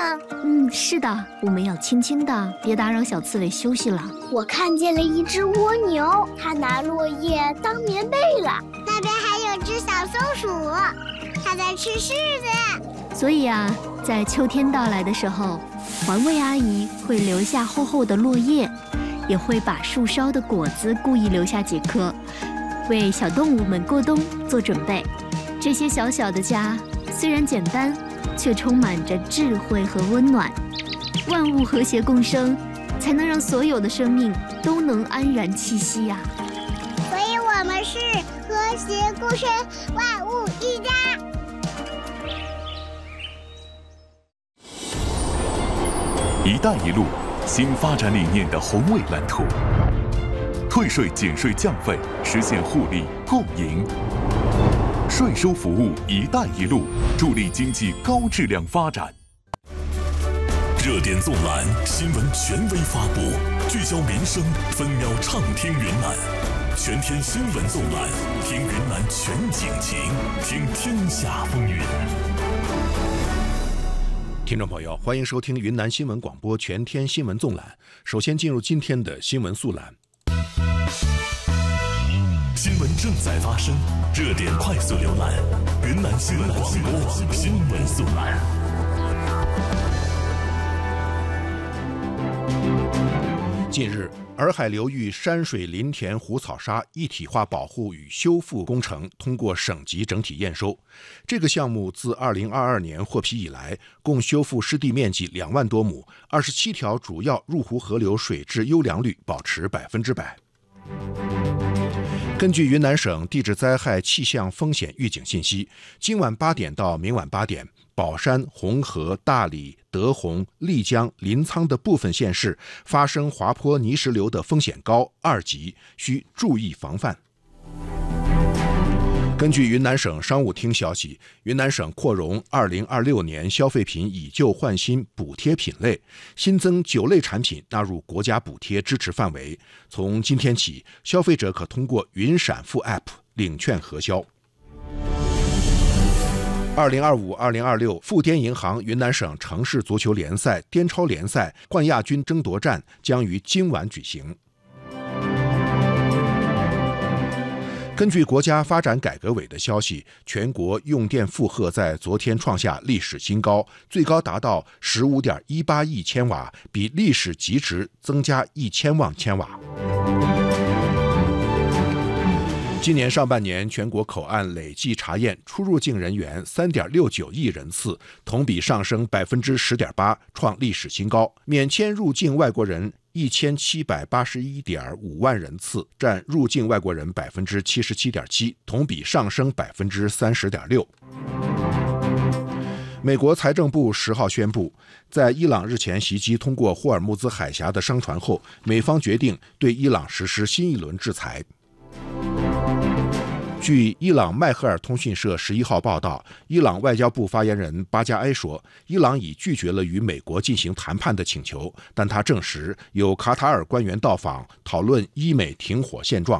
吗？ 是的，我们要轻轻的，别打扰小刺猬休息了。 我看见了一只蜗牛，它拿落叶当棉被了。 那边还有只小松鼠，它在吃柿子。 所以啊，在秋天到来的时候，环卫阿姨会留下厚厚的落叶，也会把树梢的果子故意留下几颗，为小动物们过冬做准备。这些小小的家虽然简单，却充满着智慧和温暖。万物和谐共生，才能让所有的生命都能安然栖息呀。 所以我们是和谐共生，万物一家。 一带一路新发展理念的宏伟蓝图，退税减税降费，实现互利共赢。税收服务“一带一路”，助力经济高质量发展。热点纵览，新闻权威发布，聚焦民生，分秒畅听云南。全天新闻纵览，听云南全景情，听天下风云。 听众朋友，欢迎收听云南新闻广播全天新闻纵览。首先进入今天的新闻速览。 新闻正在发生，热点快速浏览。云南新闻广播新闻速览。 近日，洱海流域山水林田湖草沙一体化保护与修复工程通过省级整体验收。这个项目自2022年获批以来，共修复湿地面积2万多亩，27条主要入湖河流水质优良率保持100%。根据云南省地质灾害气象风险预警信息，今晚8点到明晚8点，保山、红河、大理、德宏、丽江、临沧的部分县市发生滑坡泥石流的风险高2级，需注意防范。根据云南省商务厅消息，云南省扩容2026年消费品以旧换新补贴品类，新增9类产品纳入国家补贴支持范围。从今天起，消费者可通过云闪付 App 领券核销。2025-2026富滇银行云南省城市足球联赛滇超联赛冠亚军争夺战将于今晚举行。根据国家发展改革委的消息，全国用电负荷在昨天创下历史新高，最高达到15.18亿千瓦，比历史极值增加1000万千瓦。今年上半年，全国口岸累计查验出入境人员3.69亿人次，同比上升10.8%，创历史新高。免签入境外国人1781.5万人次，占入境外国人77.7%，同比上升30.6%。美国财政部10号宣布，在伊朗日前袭击通过霍尔木兹海峡的商船后，美方决定对伊朗实施新一轮制裁。据伊朗迈赫尔通讯社11号报道，伊朗外交部发言人巴加埃说，伊朗已拒绝了与美国进行谈判的请求，但他证实有卡塔尔官员到访，讨论伊美停火现状。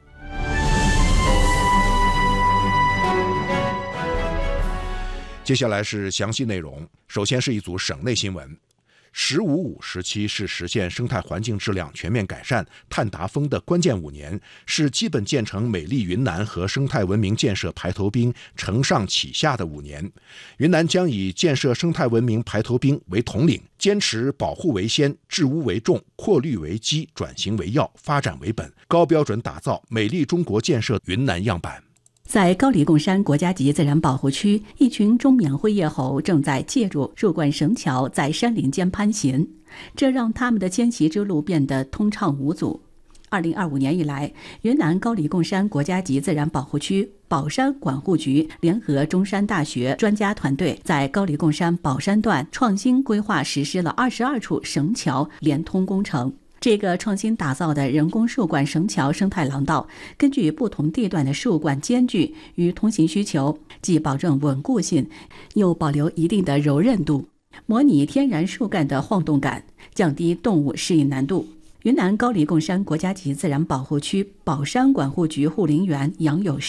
接下来是详细内容，首先是一组省内新闻。“15-5”时期是实现生态环境质量全面改善、碳达峰的关键5年，是基本建成美丽云南和生态文明建设排头兵承上启下的5年。云南将以建设生态文明排头兵为统领，坚持保护为先、治污为重、扩绿为基、转型为要、发展为本，高标准打造美丽中国建设云南样板。 在高黎贡山国家级自然保护区，一群中缅灰叶猴正在借助树冠绳桥在山林间攀行，这让他们的迁徙之路变得通畅无阻。2025年以来，云南高黎贡山国家级自然保护区保山管护局联合中山大学专家团队，在高黎贡山保山段创新规划实施了22处绳桥连通工程。这个创新打造的人工树冠绳桥生态廊道，根据不同地段的树冠间距与通行需求，既保证稳固性，又保留一定的柔韧度，模拟天然树干的晃动感，降低动物适应难度。云南高黎贡山国家级自然保护区保山管护局护林员杨友山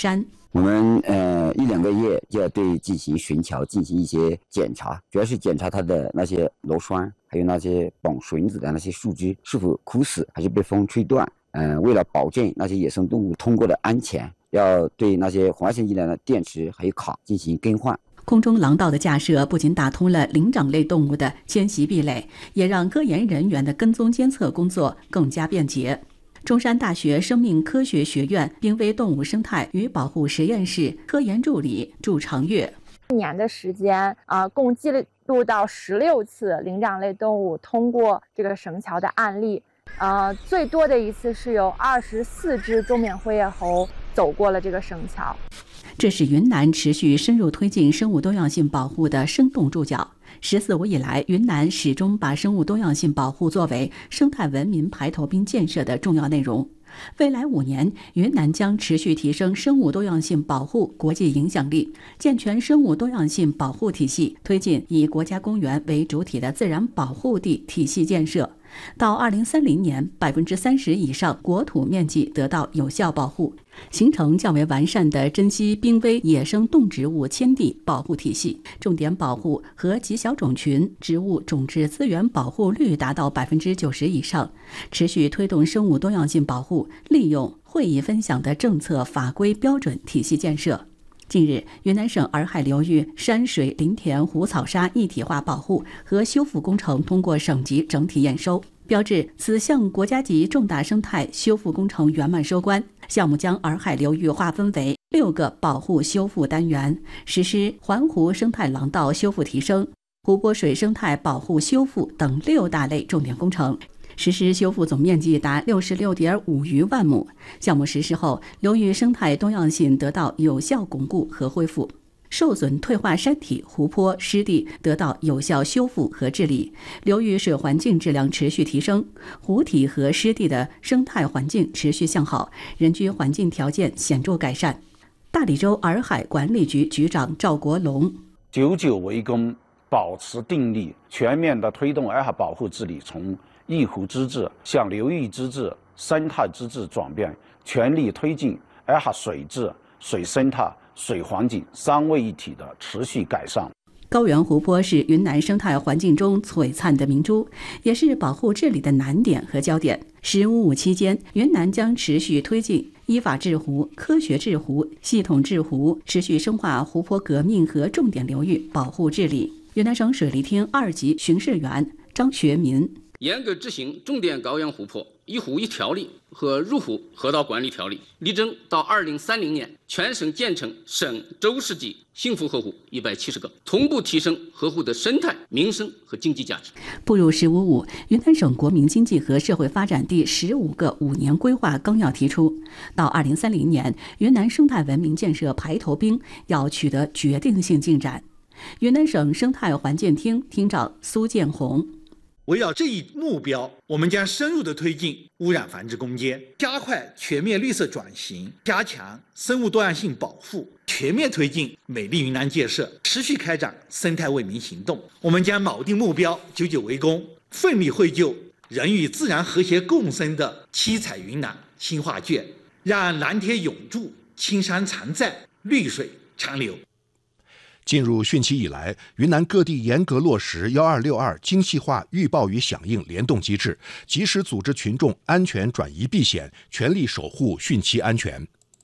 我们1-2个月就要对进行巡桥进行一些检查，主要是检查它的那些螺栓，还有那些绑绳子的那些树枝是否枯死还是被风吹断。为了保证那些野生动物通过的安全，要对那些红外线医疗的电池还有卡进行更换。 空中廊道的架设不仅打通了灵长类动物的迁徙壁垒，也让科研人员的跟踪监测工作更加便捷。中山大学生命科学学院濒危动物生态与保护实验室科研助理祝长月 ，1年的时间共记录到16次灵长类动物通过这个绳桥的案例，最多的一次是有24只中缅灰叶猴走过了这个绳桥。 这是云南持续深入推进生物多样性保护的生动注脚。14·5以来，云南始终把生物多样性保护作为生态文明排头兵建设的重要内容。未来5年，云南将持续提升生物多样性保护国际影响力，健全生物多样性保护体系，推进以国家公园为主体的自然保护地体系建设。到2030年，30%以上国土面积得到有效保护，形成较为完善的珍稀濒危野生动植物迁地保护体系，重点保护和极小种群植物种质资源保护率达到90%以上，持续推动生物多样性保护，利用会议分享的政策法规标准体系建设。近日，云南省洱海流域山水林田湖草沙一体化保护和修复工程通过省级整体验收，标志此项国家级重大生态修复工程圆满收官。项目将洱海流域划分为6个保护修复单元，实施环湖生态廊道修复提升、湖泊水生态保护修复等6大类重点工程。实施修复总面积达66.5余万亩。项目实施后，流域生态多样性得到有效巩固和恢复，受损退化山体、湖泊、湿地得到有效修复和治理，流域水环境质量持续提升，湖体和湿地的生态环境持续向好，人居环境条件显著改善。大理州洱海管理局局长赵国龙 ，99围攻，保持定力，全面的推动洱海保护治理从一湖之治向流域之治、生态之治转变，全力推进洱海水质、水生态、水环境3位一体的持续改善。 高原湖泊是云南生态环境中璀璨的明珠，也是保护治理的难点和焦点。15·5期间，云南将持续推进依法治湖、科学治湖、系统治湖，持续深化湖泊革命和重点流域保护治理。云南省水利厅2级巡视员张学民， 严格执行重点高原湖泊一湖一条例和入湖河道管理条例，力争到2030年全省建成省州市级幸福河湖170个，同步提升河湖的生态、民生和经济价值。 步入15·5，云南省国民经济和社会发展第15个5年规划纲要提出，到2030年，云南生态文明建设排头兵要取得决定性进展。云南省生态环境厅厅长苏建红， 围绕这一目标，我们将深入地推进污染防治攻坚，加快全面绿色转型，加强生物多样性保护，全面推进美丽云南建设，持续开展生态为民行动。我们将铆定目标，99围攻，奋力绘就人与自然和谐共生的七彩云南新画卷，让蓝天永驻，青山常在，绿水长流。 进入汛期以来，云南各地严格落实1262精细化预报与响应联动机制，及时组织群众安全转移避险，全力守护汛期安全。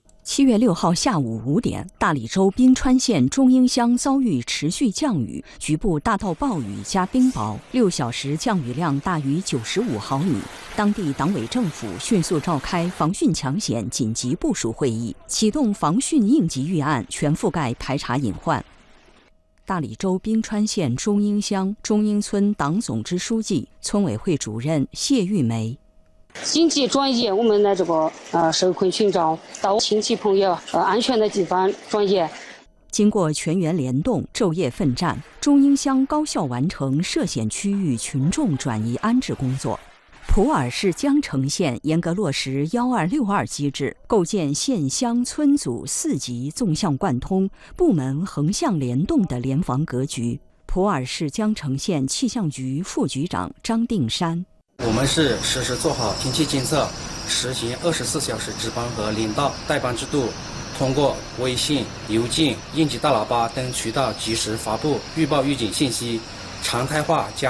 7月6号下午5点，大理州宾川县中英乡遭遇持续降雨，局部大到暴雨加冰雹，6小时降雨量大于95毫米。当地党委政府迅速召开防汛抢险紧急部署会议，启动防汛应急预案，全覆盖排查隐患。大理州宾川县中英乡中英村党总支书记、村委会主任谢玉梅。 经济专业，我们的这个受困群众到亲戚朋友安全的地方转移。 经过全员联动、昼夜奋战，中英乡高效完成涉险区域群众转移安置工作。普洱市江城县严格落实1262机制，构建县乡村组4级纵向贯通、部门横向联动的联防格局。普洱市江城县气象局副局长张定山， 我们是实时做好天气监测，实行24小时值班和领导带班制度， 通过微信、邮件、应急大喇叭等渠道及时发布预报预警信息，常态化加